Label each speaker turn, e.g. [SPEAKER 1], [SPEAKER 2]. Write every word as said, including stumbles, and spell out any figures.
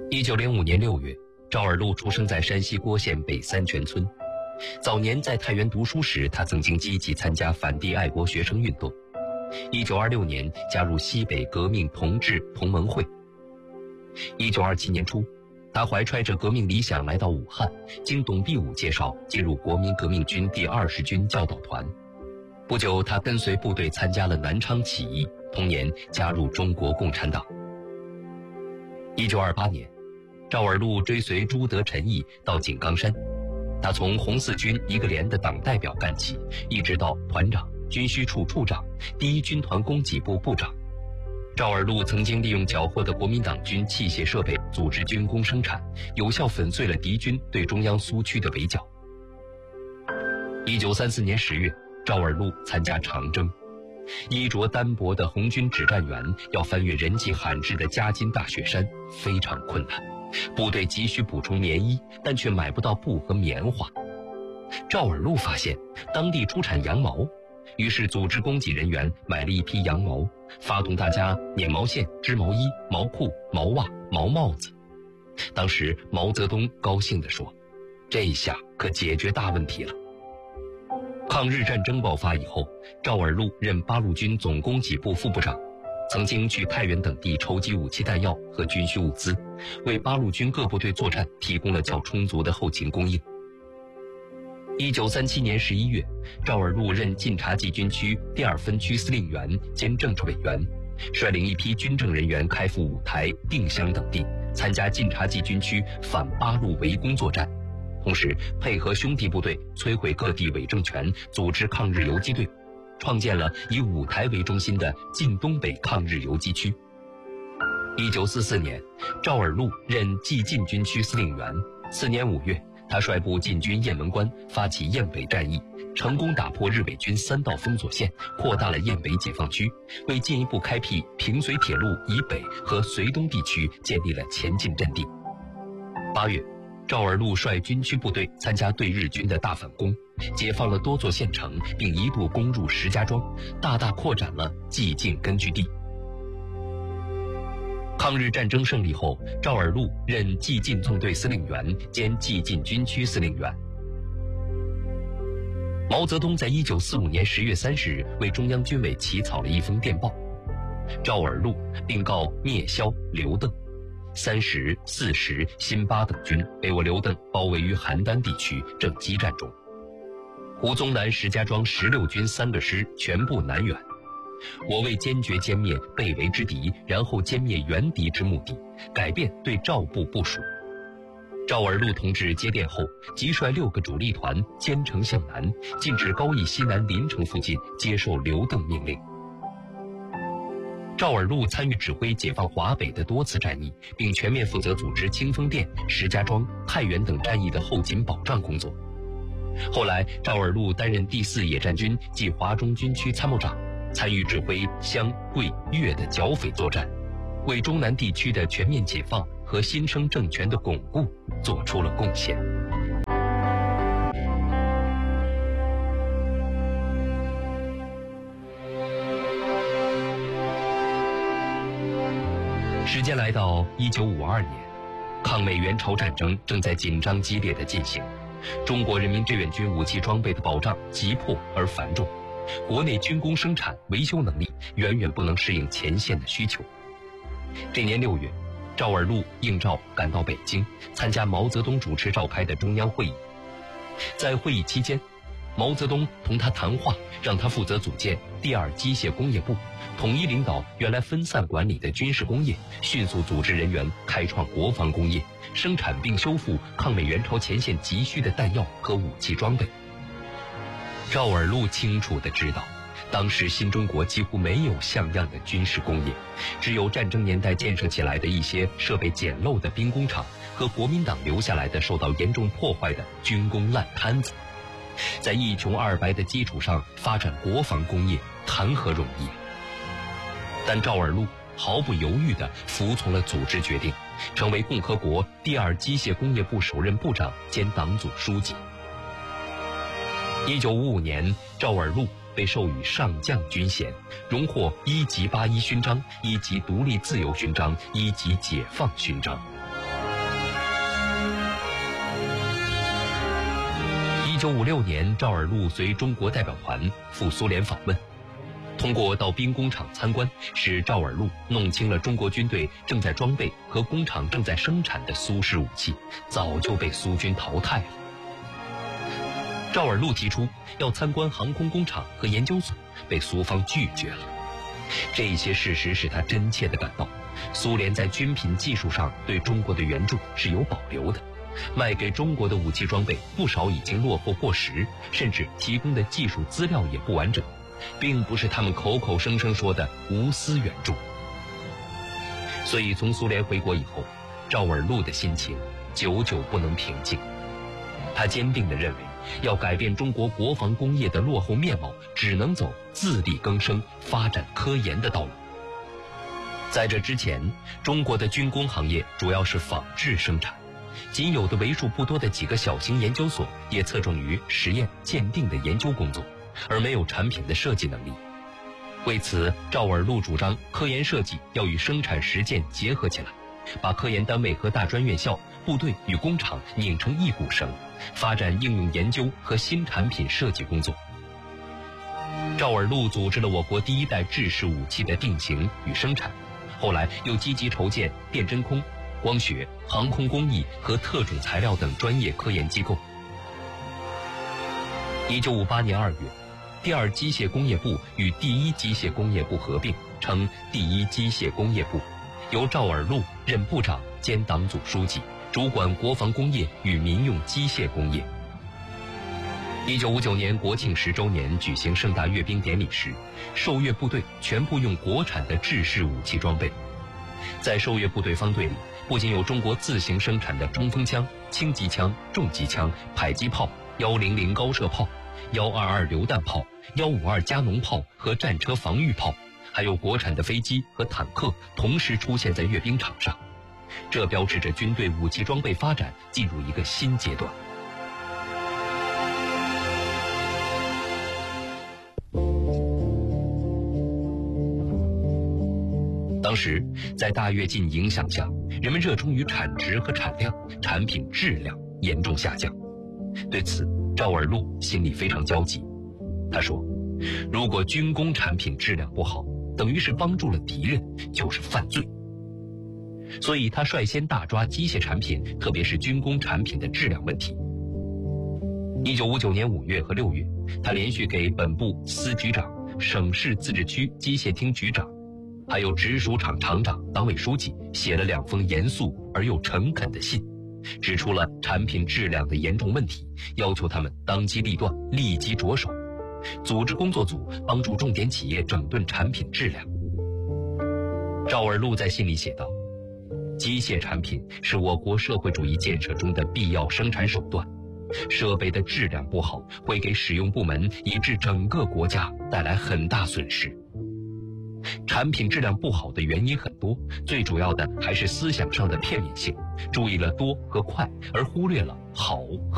[SPEAKER 1] 一九零五年六月，赵尔禄出生在山西郭县北三泉村。早年在太原读书时，他曾经积极参加反帝爱国学生运动。一九二六年加入西北革命同志同盟会。一九二七年初，他怀揣着革命理想来到武汉，经董必武介绍进入国民革命军第二十军教导团。不久，他跟随部队参加了南昌起义，同年加入中国共产党。一九二八年，赵尔禄追随朱德、陈毅到井冈山，他从红四军一个连的党代表干起，一直到团长、军需处处长、第一军团供给部部长。赵尔禄曾经利用缴获的国民党军器械设备组织军工生产，有效粉碎了敌军对中央苏区的围剿。一九三四年十月，赵尔禄参加长征。衣着单薄的红军指战员要翻越人迹罕至的夹金大雪山，非常困难。部队急需补充棉衣，但却买不到布和棉花。赵尔禄发现当地出产羊毛，于是组织供给人员买了一批羊毛，发动大家捻毛线、织毛衣、毛裤、毛袜、毛帽子。当时毛泽东高兴地说：“这下可解决大问题了。”抗日战争爆发以后，赵尔禄任八路军总供给部副部长，曾经去太原等地筹集武器弹药和军需物资，为八路军各部队作战提供了较充足的后勤供应。一九三七年十一月，赵尔禄任晋察冀军区第二分区司令员兼政治委员，率领一批军政人员开赴五台、定襄等地，参加晋察冀军区反八路围攻作战。同时配合兄弟部队摧毁各地伪政权，组织抗日游击队，创建了以五台为中心的晋东北抗日游击区。一九四四年，赵尔禄任冀晋军区司令员。次年五月，他率部进军雁门关，发起雁北战役，成功打破日伪军三道封锁线，扩大了雁北解放区，为进一步开辟平绥铁路以北和绥东地区建立了前进阵地。八月，赵尔禄率军区部队参加对日军的大反攻，解放了多座县城，并一度攻入石家庄，大大扩展了冀晋根据地。抗日战争胜利后，赵尔禄任冀晋纵队司令员兼冀晋军区司令员。毛泽东在一九四五年十月三十日为中央军委起草了一封电报，赵尔禄并告聂萧、刘邓。三十、四十、辛巴等军被我刘邓包围于邯郸地区，正激战中。胡宗南、石家庄十六军三个师全部南援。我为坚决歼灭被围之敌，然后歼灭援敌之目的，改变对赵部部署。赵尔禄同志接电后，即率六个主力团兼程向南，进至高邑西南临城附近，接受刘邓命令。赵尔禄参与指挥解放华北的多次战役，并全面负责组织清风店、石家庄、太原等战役的后勤保障工作。后来，赵尔禄担任第四野战军暨华中军区参谋长，参与指挥湘、桂、粤的剿匪作战，为中南地区的全面解放和新生政权的巩固做出了贡献。时间来到一九五二年，抗美援朝战争正在紧张激烈的进行，中国人民志愿军武器装备的保障急迫而繁重，国内军工生产维修能力远远不能适应前线的需求。这年六月，赵尔禄应召赶到北京，参加毛泽东主持召开的中央会议。在会议期间，毛泽东同他谈话，让他负责组建第二机械工业部，统一领导原来分散管理的军事工业，迅速组织人员开创国防工业，生产并修复抗美援朝前线急需的弹药和武器装备。赵尔禄清楚地知道，当时新中国几乎没有像样的军事工业，只有战争年代建设起来的一些设备简陋的兵工厂和国民党留下来的受到严重破坏的军工烂摊子。在一穷二白的基础上发展国防工业，谈何容易？但赵尔禄毫不犹豫地服从了组织决定，成为共和国第二机械工业部首任部长兼党组书记。一九五五年，赵尔禄被授予上将军衔，荣获一级八一勋章、一级独立自由勋章、一级解放勋章。 九五六年，赵尔陆随中国代表团赴苏联访问，通过到兵工厂参观，使赵尔陆弄清了中国军队正在装备和工厂正在生产的苏式武器早就被苏军淘汰了。赵尔陆提出要参观航空工厂和研究所，被苏方拒绝了。这些事实使他真切地感到，苏联在军品技术上对中国的援助是有保留的，卖给中国的武器装备不少已经落后过时，甚至提供的技术资料也不完整，并不是他们口口声声说的无私援助。所以从苏联回国以后，赵尔陆的心情久久不能平静。他坚定地认为，要改变中国国防工业的落后面貌，只能走自力更生、发展科研的道路。在这之前，中国的军工行业主要是仿制生产，仅有的为数不多的几个小型研究所也侧重于实验鉴定的研究工作，而没有产品的设计能力。为此，赵尔陆主张科研设计要与生产实践结合起来，把科研单位和大专院校、部队与工厂拧成一股绳，发展应用研究和新产品设计工作。赵尔陆组织了我国第一代制式武器的定型与生产，后来又积极筹建电真空、光学、航空工艺和特种材料等专业科研机构。一九五八年二月，第二机械工业部与第一机械工业部合并，成第一机械工业部，由赵尔陆任部长兼党组书记，主管国防工业与民用机械工业。一九五九年国庆十周年举行盛大阅兵典礼时，受阅部队全部用国产的制式武器装备。在受阅部队方队里，不仅有中国自行生产的冲锋枪、轻机枪、重机枪、迫击炮、一零零高射炮、一二二榴弹炮、一五二加农炮和战车防御炮，还有国产的飞机和坦克同时出现在阅兵场上。这标志着军队武器装备发展进入一个新阶段。当时，在大跃进影响下，人们热衷于产值和产量，产品质量严重下降。对此，赵尔陆心里非常焦急。他说，如果军工产品质量不好，等于是帮助了敌人，就是犯罪。所以他率先大抓机械产品，特别是军工产品的质量问题。一九五九年五月和六月，他连续给本部司局长、省市自治区机械厅局长，还有直属厂厂长、党委书记写了两封严肃而又诚恳的信，指出了产品质量的严重问题，要求他们当机立断，立即着手，组织工作组帮助重点企业整顿产品质量。赵尔陆在信里写道，机械产品是我国社会主义建设中的必要生产手段，设备的质量不好，会给使用部门以至整个国家带来很大损失。产品质量不好的原因很多，最主要的还是思想上的片面性，注意了多和快，而忽略了好和